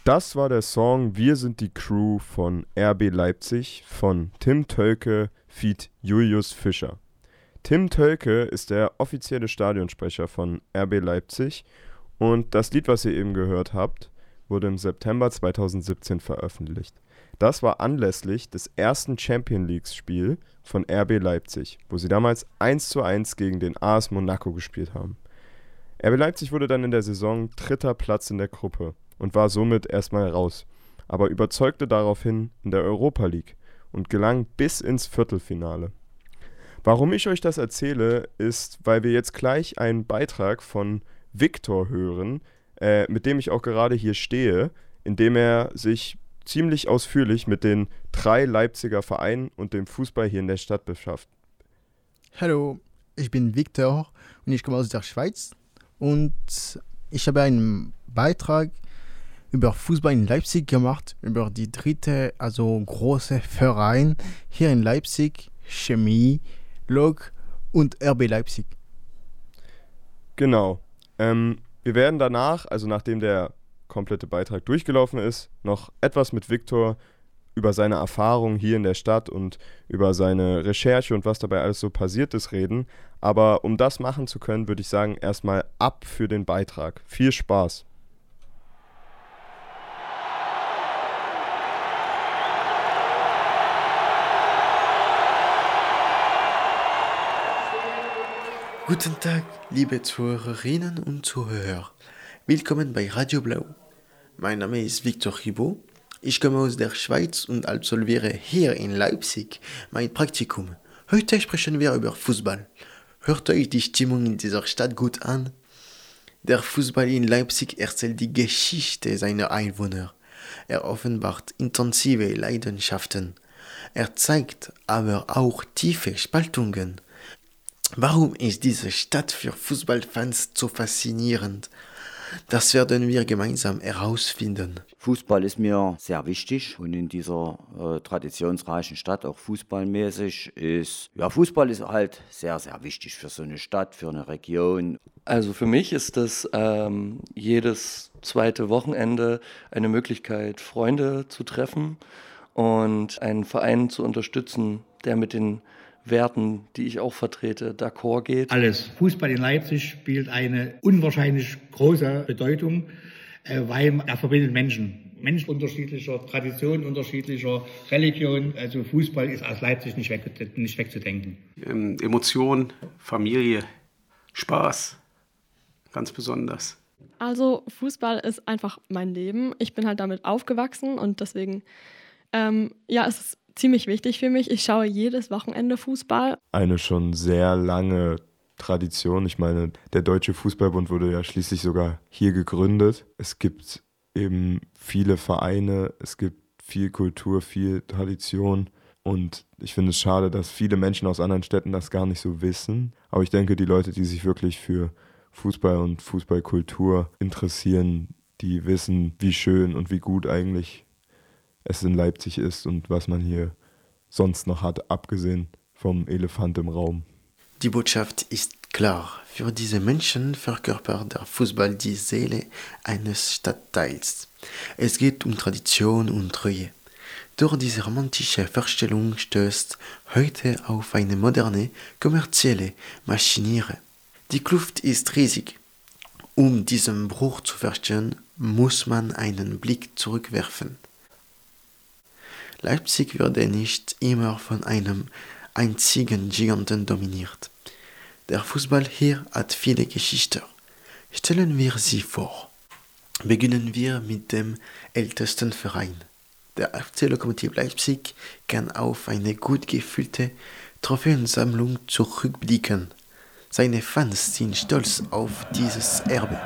Das war der Song Wir sind die Crew von RB Leipzig von Tim Tölke feat. Julius Fischer. Tim Tölke ist der offizielle Stadionsprecher von RB Leipzig und das Lied, was ihr eben gehört habt, wurde im September 2017 veröffentlicht. Das war anlässlich des ersten Champions-League-Spiels von RB Leipzig, wo sie damals 1:1 gegen den AS Monaco gespielt haben. RB Leipzig wurde dann in der Saison 3. Platz in der Gruppe und war somit erstmal raus, aber überzeugte daraufhin in der Europa League und gelang bis ins Viertelfinale. Warum ich euch das erzähle, ist, weil wir jetzt gleich einen Beitrag von Viktor hören, mit dem ich auch gerade hier stehe, in dem er sich ziemlich ausführlich mit den 3 Leipziger Vereinen und dem Fußball hier in der Stadt beschäftigt. Hallo, ich bin Viktor und ich komme aus der Schweiz und ich habe einen Beitrag über Fußball in Leipzig gemacht, über die dritte, also große Verein hier in Leipzig, Chemie, Lok und RB Leipzig. Genau. Wir werden danach, also nachdem der komplette Beitrag durchgelaufen ist, noch etwas mit Viktor über seine Erfahrungen hier in der Stadt und über seine Recherche und was dabei alles so passiert ist reden. Aber um das machen zu können, würde ich sagen, erstmal ab für den Beitrag. Viel Spaß! Guten Tag, liebe Zuhörerinnen und Zuhörer. Willkommen bei Radio Blau. Mein Name ist Victor Ribot. Ich komme aus der Schweiz und absolviere hier in Leipzig mein Praktikum. Heute sprechen wir über Fußball. Hört euch die Stimmung in dieser Stadt gut an? Der Fußball in Leipzig erzählt die Geschichte seiner Einwohner. Er offenbart intensive Leidenschaften. Er zeigt aber auch tiefe Spaltungen. Warum ist diese Stadt für Fußballfans so faszinierend? Das werden wir gemeinsam herausfinden. Fußball ist mir sehr wichtig und in dieser traditionsreichen Stadt auch fußballmäßig Fußball ist halt sehr, sehr wichtig für so eine Stadt, für eine Region. Also für mich ist das jedes zweite Wochenende eine Möglichkeit, Freunde zu treffen und einen Verein zu unterstützen, der mit den Werten, die ich auch vertrete, d'accord geht. Alles. Fußball in Leipzig spielt eine unwahrscheinlich große Bedeutung, weil er verbindet Menschen. Menschen unterschiedlicher Tradition, unterschiedlicher Religion. Also Fußball ist aus Leipzig nicht wegzudenken. Emotion, Familie, Spaß, ganz besonders. Also Fußball ist einfach mein Leben. Ich bin halt damit aufgewachsen und deswegen, es ist ziemlich wichtig für mich. Ich schaue jedes Wochenende Fußball. Eine schon sehr lange Tradition. Ich meine, der Deutsche Fußballbund wurde ja schließlich sogar hier gegründet. Es gibt eben viele Vereine, es gibt viel Kultur, viel Tradition. Und ich finde es schade, dass viele Menschen aus anderen Städten das gar nicht so wissen. Aber ich denke, die Leute, die sich wirklich für Fußball und Fußballkultur interessieren, die wissen, wie schön und wie gut eigentlich es in Leipzig ist und was man hier sonst noch hat, abgesehen vom Elefant im Raum. Die Botschaft ist klar. Für diese Menschen verkörpert der Fußball die Seele eines Stadtteils. Es geht um Tradition und Treue. Doch diese romantische Vorstellung stößt heute auf eine moderne, kommerzielle Maschiniere. Die Kluft ist riesig. Um diesen Bruch zu verstehen, muss man einen Blick zurückwerfen. Leipzig wurde nicht immer von einem einzigen Giganten dominiert. Der Fußball hier hat viele Geschichten. Stellen wir sie vor. Beginnen wir mit dem ältesten Verein. Der FC Lokomotive Leipzig kann auf eine gut gefüllte Trophäensammlung zurückblicken. Seine Fans sind stolz auf dieses Erbe.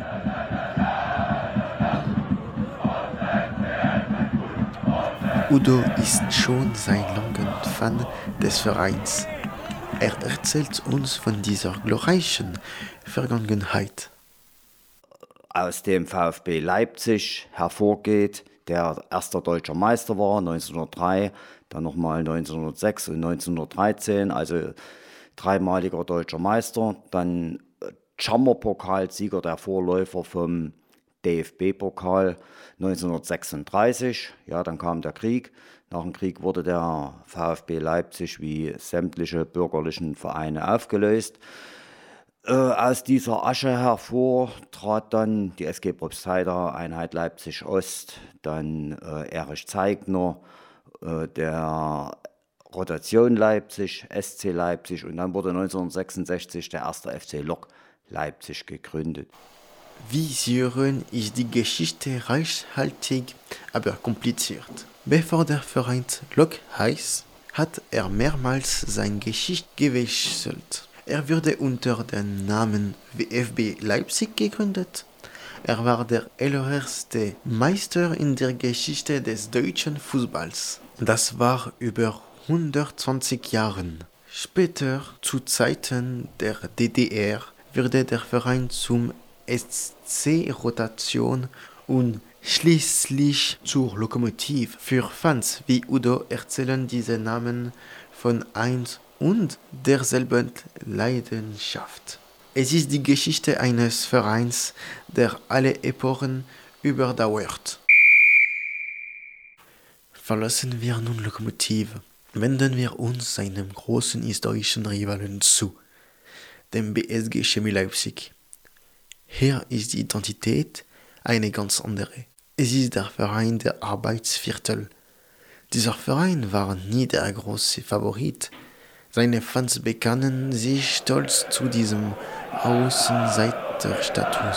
Udo ist schon seit langem Fan des Vereins. Er erzählt uns von dieser glorreichen Vergangenheit. Aus dem VfB Leipzig hervorgeht, der erster deutscher Meister war 1903, dann nochmal 1906 und 1913, also dreimaliger deutscher Meister, dann Chammerpokalsieger, der Vorläufer vom DFB-Pokal 1936. Ja, dann kam der Krieg. Nach dem Krieg wurde der VfB Leipzig wie sämtliche bürgerlichen Vereine aufgelöst. Aus dieser Asche hervor trat dann die SG Probstheida, Einheit Leipzig Ost, dann Erich Zeigner, der Rotation Leipzig, SC Leipzig, und dann wurde 1966 der erste FC Lok Leipzig gegründet. Wie Sie hören, ist die Geschichte reichhaltig, aber kompliziert. Bevor der Verein Lok heißt, hat er mehrmals seine Geschichte gewechselt. Er wurde unter dem Namen VfB Leipzig gegründet. Er war der allererste Meister in der Geschichte des deutschen Fußballs. Das war über 120 Jahre. Später, zu Zeiten der DDR, wurde der Verein zum SC Rotation und schließlich zur Lokomotive. Für Fans wie Udo erzählen diese Namen von eins und derselben Leidenschaft. Es ist die Geschichte eines Vereins, der alle Epochen überdauert. Verlassen wir nun Lokomotive, wenden wir uns seinem großen historischen Rivalen zu, dem BSG Chemie Leipzig. Hier ist die Identität eine ganz andere. Es ist der Verein der Arbeitsviertel. Dieser Verein war nie der große Favorit. Seine Fans bekennen sich stolz zu diesem Außenseiterstatus.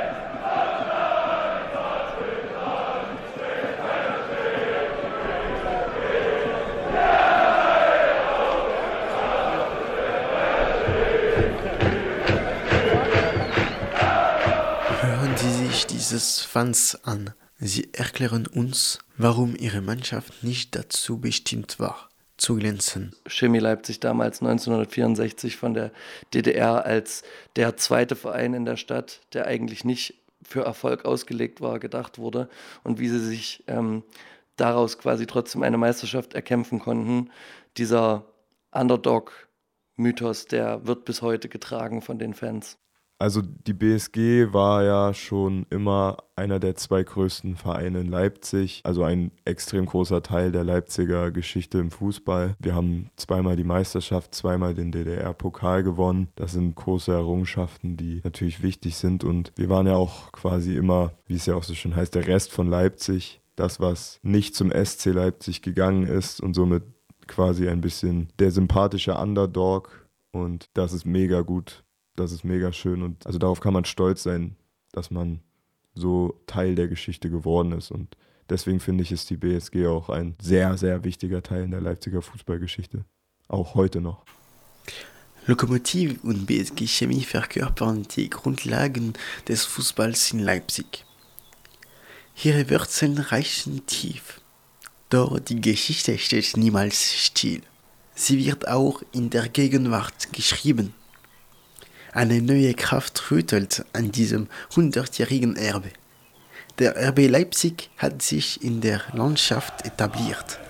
Hören Sie sich dieses Fans an. Sie erklären uns, warum ihre Mannschaft nicht dazu bestimmt war, zu glänzen. Chemie Leipzig damals 1964 von der DDR als der zweite Verein in der Stadt, der eigentlich nicht für Erfolg ausgelegt war, gedacht wurde, und wie sie sich daraus quasi trotzdem eine Meisterschaft erkämpfen konnten. Dieser Underdog-Mythos, der wird bis heute getragen von den Fans. Also die BSG war ja schon immer einer der zwei größten Vereine in Leipzig, also ein extrem großer Teil der Leipziger Geschichte im Fußball. Wir haben zweimal die Meisterschaft, zweimal den DDR-Pokal gewonnen. Das sind große Errungenschaften, die natürlich wichtig sind, und wir waren ja auch quasi immer, wie es ja auch so schön heißt, der Rest von Leipzig, das, was nicht zum SC Leipzig gegangen ist, und somit quasi ein bisschen der sympathische Underdog, und das ist mega gut. Das ist mega schön, und also darauf kann man stolz sein, dass man so Teil der Geschichte geworden ist, und deswegen finde ich, ist die BSG auch ein sehr, sehr wichtiger Teil in der Leipziger Fußballgeschichte, auch heute noch. Lokomotive und BSG Chemie verkörpern die Grundlagen des Fußballs in Leipzig. Ihre Wurzeln reichen tief, doch die Geschichte steht niemals still. Sie wird auch in der Gegenwart geschrieben. Eine neue Kraft rüttelt an diesem 100-jährigen Erbe. Der RB Leipzig hat sich in der Landschaft etabliert.